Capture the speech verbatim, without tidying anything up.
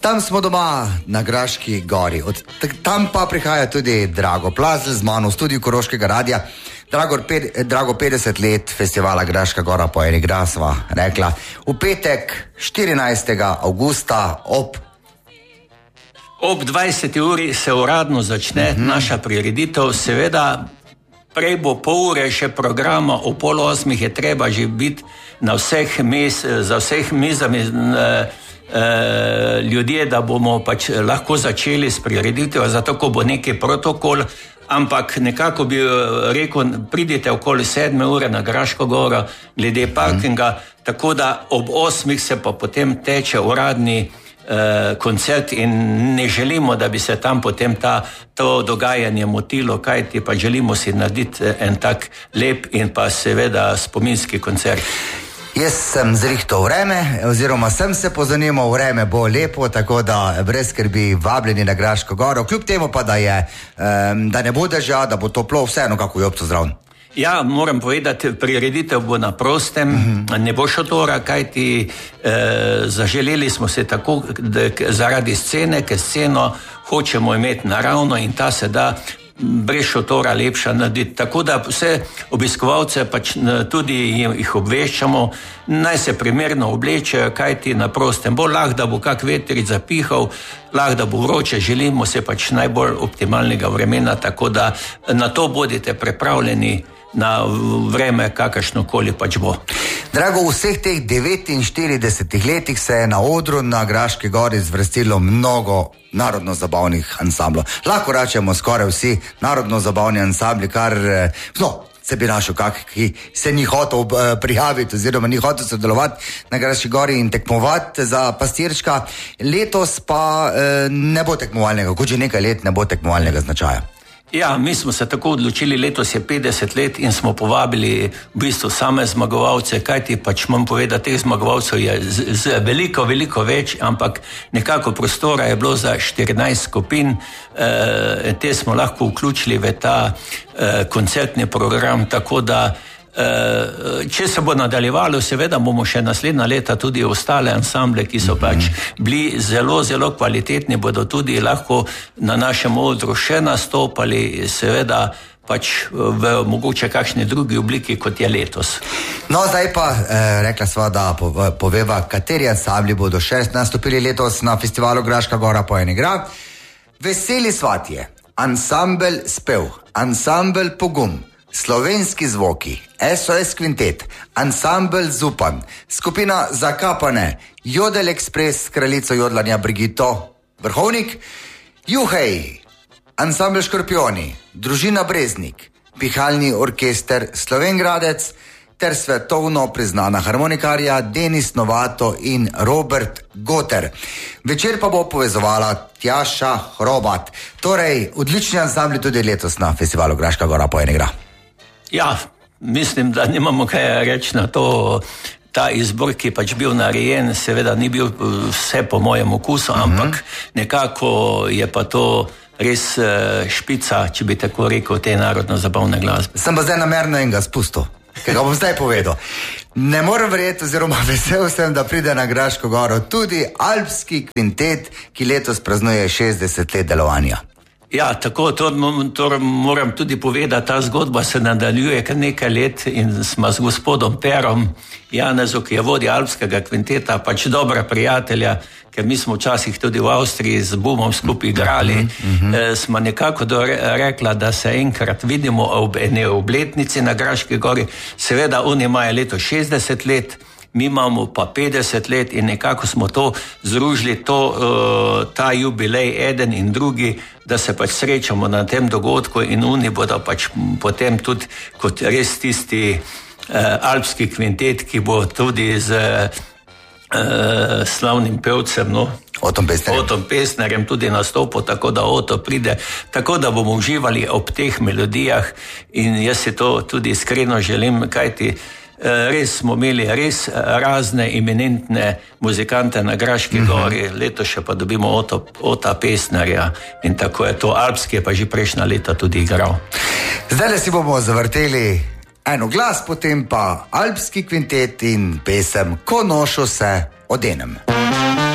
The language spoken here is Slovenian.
Tam smo doma na Graški gori. Od, tam pa prihaja tudi Drago Plazl z mano v studiu Koroškega radia. Drago, pet, Drago petdeset let festivala Graška gora po eni igra, sva rekla. V petek, štirinajstega avgusta ob Ob dvajseti uri se uradno začne uh-huh. naša prireditev, seveda prej bo pol ure še programa, o pol osmih je treba že biti na vseh mis, za vseh mizami e, e, ljudje, da bomo pač lahko začeli s prireditev, zato ko bo neki protokol, ampak nekako bi rekel, pridite okoli sedme ure na Graško goro glede parkinga, uh-huh. tako da ob osmih se pa potem teče uradni koncert in ne želimo, da bi se tam potem ta, to dogajanje motilo, kajti pa želimo si narediti en tak lep in pa seveda spominski koncert. Jaz sem zrihtal vreme, oziroma sem se pozanimal, vreme bo lepo, tako da brez skrbi vabljeni na Graško goro, kljub temu pa, da je, da ne bo dežja, da bo toplo, vseeno kako je obco zdrav. Ja, moram povedati, prireditev bo na prostem, uh-huh. ne bo šotora, kajti eh, zaželeli smo se tako, da zaradi scene, ker sceno hočemo imeti naravno in ta se da brez šotora lepša narediti. Tako da vse obiskovalce pač tudi jih obveščamo, naj se primerno oblečejo, kajti na prostem bo lahko, da bo kak vetric zapihal, lahko, da bo vroče, želimo se pač najbolj optimalnega vremena, tako da na to bodite pripravljeni na vreme, kakršnokoli pač bo. Drago, v vseh teh devetinštiridesetih letih se je na odru na Graški gori zvrstilo mnogo narodno-zabavnih ansamblov. Lahko rečemo skoraj vsi narodno-zabavni ansambli, kar, no, se bi našel kak, ki se ni hotel uh, prijaviti oziroma ni hotel sodelovati na Graški gori in tekmovati za pastirčka. Letos pa uh, ne bo tekmovalnega, kot že nekaj let ne bo tekmovalnega značaja. Ja, mi smo se tako odločili, letos je petdeset let in smo povabili v bistvu same zmagovalce, kajti pač moram povedati, teh zmagovalcev je z, z veliko, veliko več, ampak nekako prostora je bilo za štirinajst skupin, e, te smo lahko vključili v ta e, koncertni program, tako da če se bo nadaljevalo, seveda bomo še naslednja leta tudi ostale ansamble, ki so pač bili zelo, zelo kvalitetni, bodo tudi lahko na našem odru še nastopali, seveda pač v mogoče kakšni drugi obliki, kot je letos. No, zdaj pa eh, rekla sva, da poveva, kateri ansambli bodo še nastopili letos na festivalu Graška gora po eni igra. Veseli svatje, ansambel Spev, ansambel Pogum, Slovenski zvoki, S O S Kvintet, ansambel Zupan, skupina Zakapane, Jodel Express, kraljico jodlanja Brigito Vrhovnik, Juhej, ansambel Škorpioni, družina Breznik, pihalni orkester Sloven Gradec ter svetovno priznana harmonikarja Denis Novato in Robert Goter. Večer pa bo povezovala Tjaša Hrobat. Torej, odlični ansambli tudi letos na festivalu Graška gora po eni igra. Ja, mislim, da nimamo kaj reči na to. Ta izbor, ki je pač bil narejen, seveda ni bil vse po mojem okusu, uh-huh. ampak nekako je pa to res špica, če bi tako rekel, te narodno-zabavne glasbe. Sem pa zdaj namerno enega spustil, ker ga bom zdaj povedal. Ne morem verjeti, oziroma vesel sem, da pride na Graško goro tudi Alpski kvintet, ki letos praznuje šestdeset let delovanja. Ja, tako, to, to moram tudi povedati, ta zgodba se nadaljuje kar nekaj let in smo z gospodom Perom Janezu, ki je vodja Alpskega kvinteta, pač dobra prijatelja, ker mi smo včasih tudi v Avstriji z Bumom skupaj igrali, uh-huh. e, smo nekako rekla, da se enkrat vidimo ob eni obletnici na Graški gori, seveda oni imajo leto šestdeset let, mi imamo pa petdeset let in nekako smo to združili, to, uh, ta jubilej, eden in drugi, da se pač srečamo na tem dogodku in oni bodo pač potem tudi kot res tisti uh, alpski kvintet, ki bo tudi z uh, slavnim pevcem, no, Otom Pestnerjem. Otom Pestnerjem tudi nastopil, tako da Oto pride, tako da bomo uživali ob teh melodijah in jaz si to tudi iskreno želim, kajti res smo imeli res razne eminentne muzikante na Graški gori, mm-hmm. letos še pa dobimo Oto, Ota Pestnerja in tako je to. Alpski je pa že prejšnja leta tudi igral. Zdaj si bomo zavrteli eno glas, potem pa Alpski kvintet in pesem Ko nošo se odenem.